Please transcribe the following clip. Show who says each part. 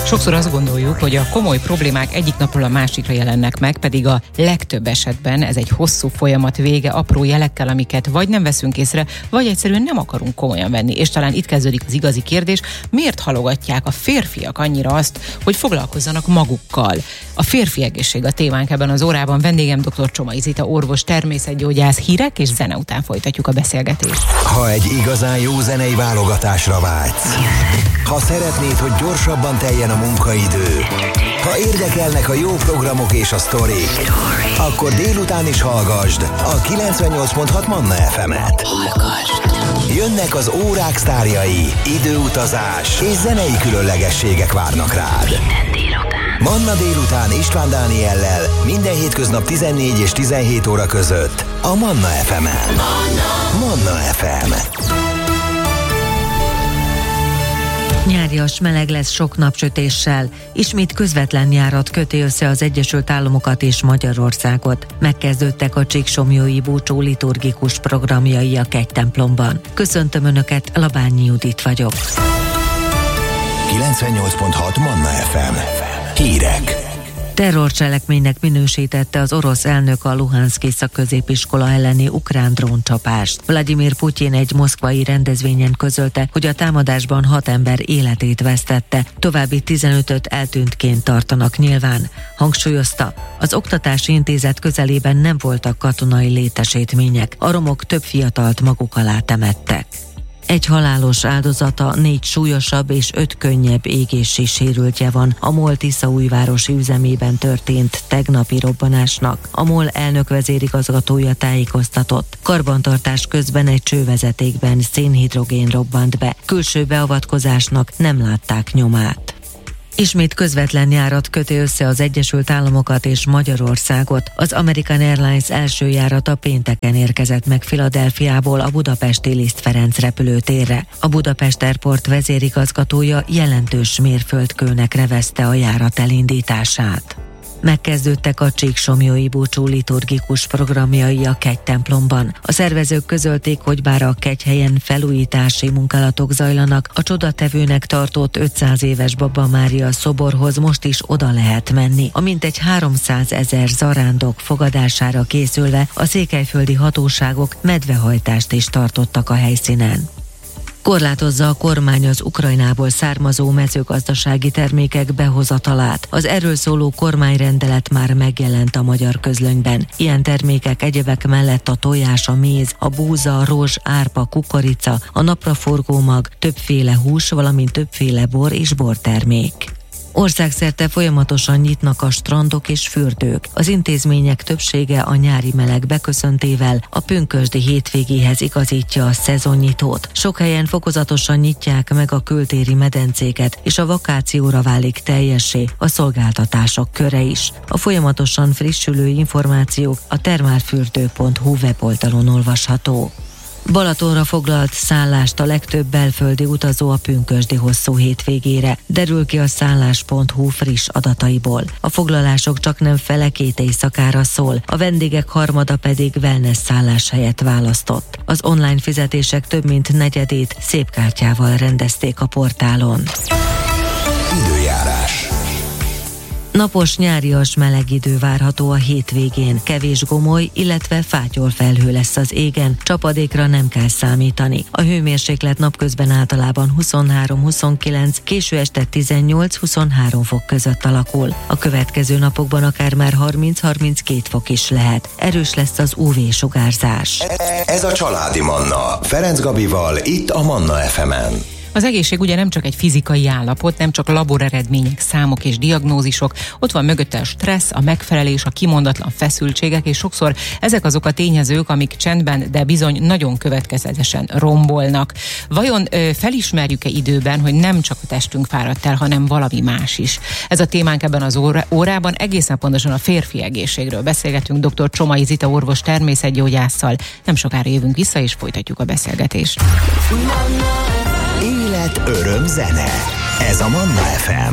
Speaker 1: Sokszor azt gondoljuk, hogy a komoly problémák egyik napról a másikra jelennek meg, pedig a legtöbb esetben ez egy hosszú folyamat vége apró jelekkel, amiket vagy nem veszünk észre, vagy egyszerűen nem akarunk komolyan venni. És talán itt kezdődik az igazi kérdés, miért halogatják a férfiak annyira azt, hogy foglalkozzanak magukkal? A férfi egészség a témánk ebben az órában. Vendégem dr. Csomai Zita, orvos, természetgyógyász. Hírek és zene után folytatjuk a beszélgetést.
Speaker 2: Ha egy igazán jó zenei válogatásra vágysz, ha szeretnéd, hogy gyorsabban teljen a munkaidő, ha érdekelnek a jó programok és a sztorik, akkor délután is hallgasd a 98.6 Manna FM-et. Jönnek az órák sztárjai, időutazás és zenei különlegességek várnak rád. Manna délután István Dániellel minden hétköznap 14 és 17 óra között a Manna FM-en. Manna FM.
Speaker 3: Nyárias meleg lesz sok napsütéssel. Ismét közvetlen járat köti össze az Egyesült Államokat és Magyarországot. Megkezdődtek a csíksomlyói búcsú liturgikus programjai a kegytemplomban. Köszöntöm Önöket, Labányi Judit vagyok.
Speaker 2: 98.6 Manna FM. Hírek.
Speaker 3: Terrorcselekménynek minősítette az orosz elnök a Luhanszki szakközépiskola elleni ukrán dróncsapást. Vladimir Putyin egy moszkvai rendezvényen közölte, hogy a támadásban 6 ember életét vesztette, további 15-öt eltűntként tartanak nyilván. Hangsúlyozta, az oktatási intézet közelében nem voltak katonai létesítmények, a romok több fiatalt maguk alá temettek. Egy halálos áldozata, 4 súlyosabb és 5 könnyebb égési sérültje van a MOL Tiszaújvárosi üzemében történt tegnapi robbanásnak. A MOL elnök vezérigazgatója tájékoztatott. Karbantartás közben egy csővezetékben szénhidrogén robbant be. Külső beavatkozásnak nem látták nyomát. Ismét közvetlen járat köti össze az Egyesült Államokat és Magyarországot. Az American Airlines első járata pénteken érkezett meg Philadelphiából a budapesti Liszt Ferenc repülőtérre. A Budapest Airport vezérigazgatója jelentős mérföldkőnek nevezte a járat elindítását. Megkezdődtek a csíksomlyói búcsú liturgikus programjai a kegytemplomban. A szervezők közölték, hogy bár a kegyhelyen felújítási munkálatok zajlanak, a csodatevőnek tartott 500 éves Baba Mária szoborhoz most is oda lehet menni. A mintegy 300 000 zarándok fogadására készülve a székelyföldi hatóságok medvehajtást is tartottak a helyszínen. Korlátozza a kormány az Ukrajnából származó mezőgazdasági termékek behozatalát. Az erről szóló kormányrendelet már megjelent a magyar közlönyben. Ilyen termékek egyebek mellett a tojás, a méz, a búza, a rozs, árpa, kukorica, a napraforgó mag, többféle hús, valamint többféle bor és bortermék. Országszerte folyamatosan nyitnak a strandok és fürdők. Az intézmények többsége a nyári meleg beköszöntével a pünkösdi hétvégéhez igazítja a szezonnyitót. Sok helyen fokozatosan nyitják meg a kültéri medencéket, és a vakációra válik teljessé a szolgáltatások köre is. A folyamatosan frissülő információk a termálfürdő.hu weboldalon olvasható. Balatonra foglalt szállást a legtöbb belföldi utazó a pünkösdi hosszú hétvégére, derül ki a szállás.hu friss adataiból. A foglalások csaknem fele 2 éjszakára szól, a vendégek harmada pedig wellness szállás helyett választott. Az online fizetések több mint negyedét szépkártyával rendezték a portálon.
Speaker 2: Időjárás.
Speaker 3: Napos, nyárias meleg idő várható a hétvégén. Kevés gomoly, illetve fátyol felhő lesz az égen, csapadékra nem kell számítani. A hőmérséklet napközben általában 23-29, késő este 18-23 fok között alakul. A következő napokban akár már 30-32 fok is lehet. Erős lesz az UV-sugárzás.
Speaker 2: Ez a Családi Manna. Ferenc Gabival, itt a Manna FM-en.
Speaker 1: Az egészség ugye nem csak egy fizikai állapot, nem csak laboreredmények, számok és diagnózisok, ott van mögötte a stressz, a megfelelés, a kimondatlan feszültségek, és sokszor ezek azok a tényezők, amik csendben, de bizony nagyon következetesen rombolnak. Vajon felismerjük-e időben, hogy nem csak a testünk fáradt el, hanem valami más is? Ez a témánk ebben az órában, egészen pontosan a férfi egészségről beszélgetünk dr. Csomai Zita orvos természetgyógyásszal. Nem sokára jövünk vissza, és folytatjuk a beszélgetést.
Speaker 2: Élet, öröm, zene. Ez a Manna FM.